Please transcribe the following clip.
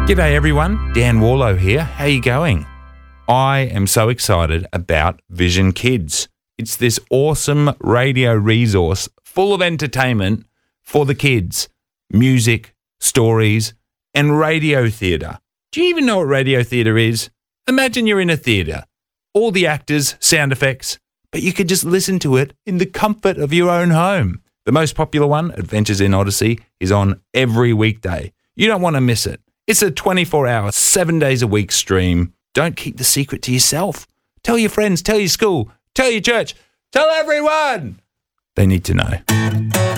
G'day everyone, Dan Warlow here. How you going? I am so excited about Vision Kids. It's this awesome radio resource full of entertainment for the kids. Music, stories, and radio theatre. Do you even know what radio theatre is? Imagine you're in a theatre. All the actors, sound effects, but you could just listen to it in the comfort of your own home. The most popular one, Adventures in Odyssey, is on every weekday. You don't want to miss it. It's a 24-hour, 7 days a week stream. Don't keep the secret to yourself. Tell your friends, tell your school, tell your church, tell everyone. They need to know.